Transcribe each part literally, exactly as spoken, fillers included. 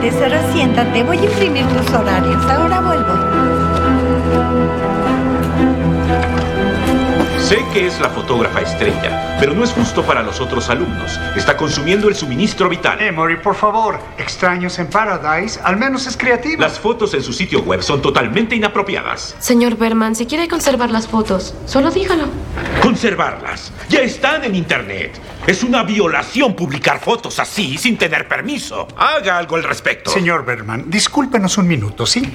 siete cero, siéntate. Voy a imprimir tus horarios. Ahora vuelvo. Sé que es la fotógrafa estrella, pero no es justo para los otros alumnos. Está consumiendo el suministro vital. Emory, por favor. Extraños en Paradise. Al menos es creativa. Las fotos en su sitio web son totalmente inapropiadas. Señor Berman, si quiere conservar las fotos, solo dígalo. ¿Conservarlas? Ya están en internet. Es una violación publicar fotos así sin tener permiso. Haga algo al respecto. Señor Berman, discúlpenos un minuto, ¿sí?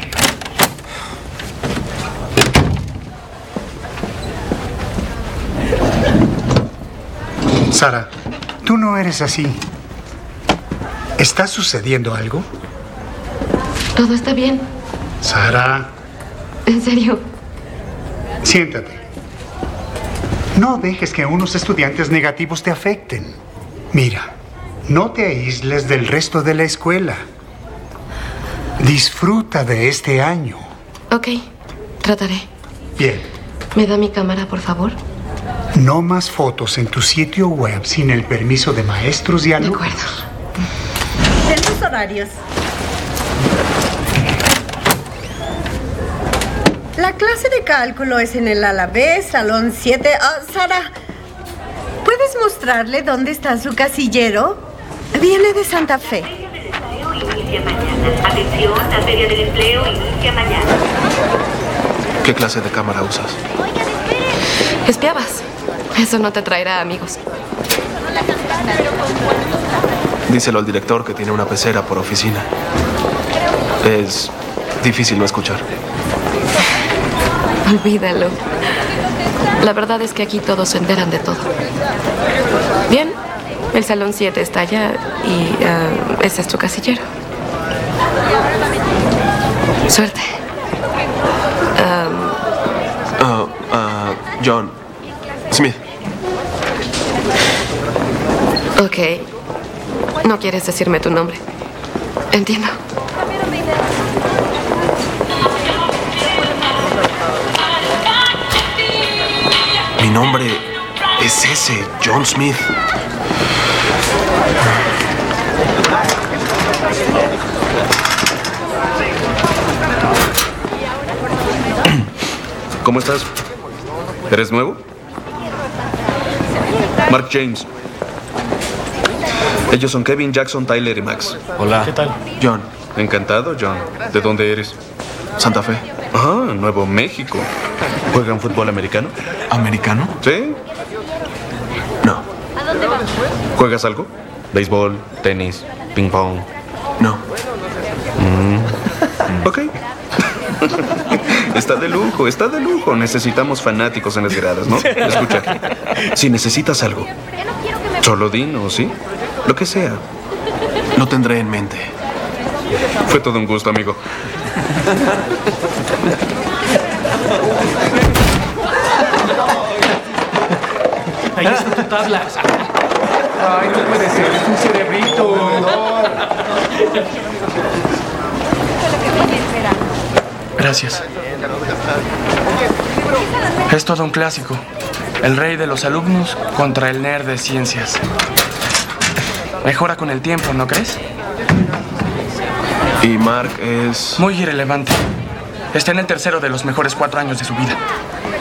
Sara, tú no eres así. ¿Está sucediendo algo? Todo está bien. Sara. ¿En serio? Siéntate. No dejes que unos estudiantes negativos te afecten. Mira, no te aísles del resto de la escuela. Disfruta de este año. Ok, trataré. Bien. ¿Me da mi cámara, por favor? No más fotos en tu sitio web sin el permiso de maestros y alumnos. De acuerdo. Ten tus horarios. La clase de cálculo es en el ala B, salón siete. Ah, Sara, ¿puedes mostrarle dónde está su casillero? Viene de Santa Fe. Inicia mañana. Atención, la feria del empleo inicia mañana. ¿Qué clase de cámara usas? Espiabas. Eso no te traerá amigos. Díselo al director que tiene una pecera por oficina. Es difícil no escuchar. Olvídalo. La verdad es que aquí todos se enteran de todo. Bien, el salón siete está allá y uh, ese es tu casillero. Suerte. Um, uh, uh, John Smith. Ok. No quieres decirme tu nombre. Entiendo. Mi nombre es ese, John Smith. ¿Cómo estás? ¿Eres nuevo? Mark James. Ellos son Kevin, Jackson, Tyler y Max. Hola. ¿Qué tal? John. Encantado, John. ¿De dónde eres? Santa Fe. Ah, Nuevo México. ¿Juegan fútbol americano? ¿Americano? ¿Sí? No. ¿Juegas algo? ¿Béisbol, tenis, ping pong? No. Mm. Ok. Está de lujo, está de lujo. Necesitamos fanáticos en las gradas, ¿no? Escucha, si necesitas algo, solo dinos, ¿sí? Lo que sea. Lo tendré en mente. Fue todo un gusto, amigo. Ahí está tu tabla. Ay, no puede ser, es un cerebrito. Gracias. Es todo un clásico. El rey de los alumnos contra el nerd de ciencias. Mejora con el tiempo, ¿no crees? Y Mark es... Muy irrelevante. Está en el tercero de los mejores cuatro años de su vida.